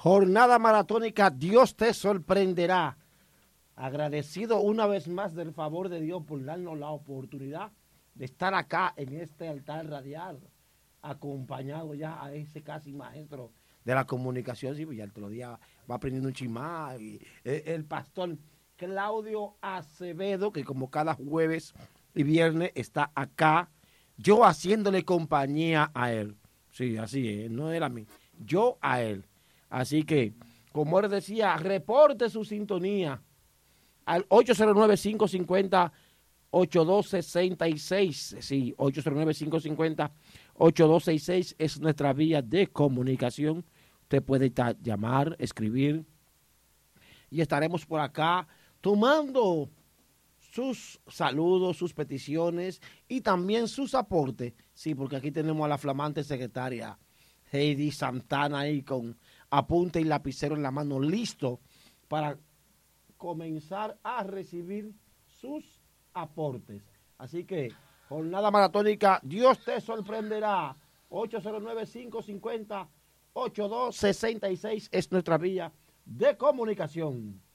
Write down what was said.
Jornada maratónica, Dios te sorprenderá. Agradecido una vez más del favor de Dios por darnos la oportunidad de estar acá en este altar radial, acompañado ya a ese casi maestro de la comunicación. Sí, pues ya el otro día va aprendiendo un chimá. Y el pastor Claudio Acevedo, que como cada jueves y viernes está acá, yo haciéndole compañía a él. Sí, así es, no era a mí, yo a él. Así que, como él decía, reporte su sintonía al 809-550-8266. Sí, 809-550-8266 es nuestra vía de comunicación. Usted puede llamar, escribir y estaremos por acá tomando sus saludos, sus peticiones y también sus aportes. Sí, porque aquí tenemos a la flamante secretaria Heidi Santana ahí con apunte y lapicero en la mano, listo para comenzar a recibir sus aportes. Así que, jornada maratónica, Dios te sorprenderá. 809-550-8266 es nuestra vía de comunicación.